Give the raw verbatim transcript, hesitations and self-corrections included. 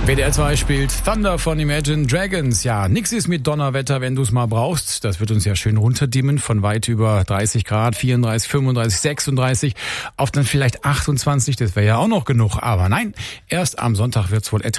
W D R zwei spielt Thunder von Imagine Dragons. Ja, nix ist mit Donnerwetter, wenn du es mal brauchst. Das wird uns ja schön runterdimmen von weit über dreißig Grad, vierunddreißig, fünfunddreißig, sechsunddreißig auf dann vielleicht achtundzwanzig. Das wäre ja auch noch genug. Aber nein, erst am Sonntag wird's wohl etwas